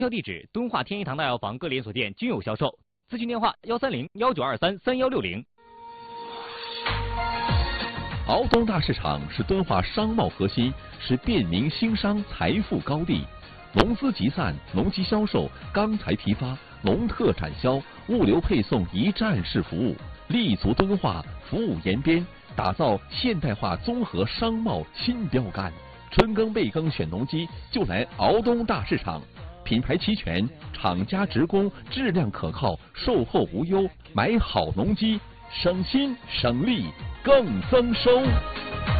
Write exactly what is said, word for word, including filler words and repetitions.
销地址：敦化天一堂大药房各连锁店均有销售。咨询电话：幺三零幺九二三三幺六零。 敖东大市场是敦化商贸核心，是便民兴商财富高地。农资集散、农机销售、钢材批发、农特产销、物流配送一站式服务，立足敦化，服务延边，打造现代化综合商贸新标杆。春耕备耕选农机，就来敖东大市场。品牌齐全，厂家直供，质量可靠，售后无忧。买好农机，省心省力更增收。